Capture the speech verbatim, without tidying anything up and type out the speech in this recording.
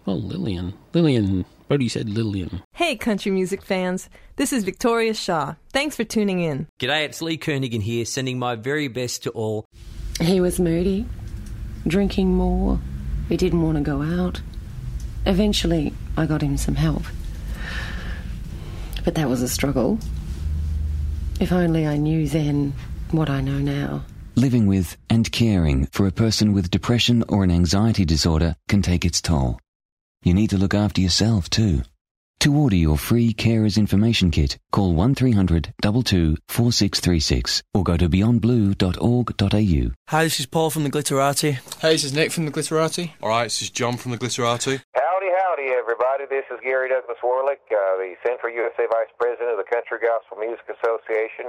Oh, Lillian. Lillian. Bodie said Lillian. Hey, country music fans. This is Victoria Shaw. Thanks for tuning in. G'day, it's Lee Kernaghan here, sending my very best to all. He was moody, drinking more. He didn't want to go out. Eventually, I got him some help. But that was a struggle. If only I knew then what I know now. Living with and caring for a person with depression or an anxiety disorder can take its toll. You need to look after yourself too. To order your free Carers Information Kit, call one three hundred two two four six three six or go to beyond blue dot org dot a u. Hi, this is Paul from the Glitterati. Hey, this is Nick from the Glitterati. Alright, this is John from the Glitterati. Howdy, howdy, everybody. This is Gary Douglas Warlick, uh, the Central U S A Vice President of the Country Gospel Music Association.